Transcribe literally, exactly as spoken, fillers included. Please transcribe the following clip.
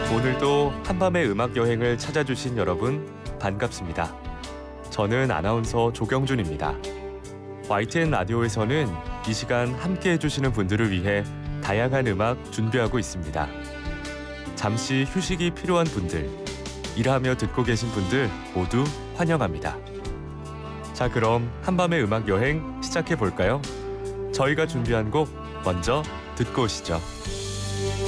오늘도 한밤의 음악 여행을 찾아주신 여러분 반갑습니다. 저는 아나운서 조경준입니다. 와이티엔 라디오에서는 이 시간 함께 해주시는 분들을 위해 다양한 음악 준비하고 있습니다. 잠시 휴식이 필요한 분들, 일하며 듣고 계신 분들 모두 환영합니다. 자, 그럼 한밤의 음악 여행 시작해 볼까요? 저희가 준비한 곡 먼저 듣고 오시죠.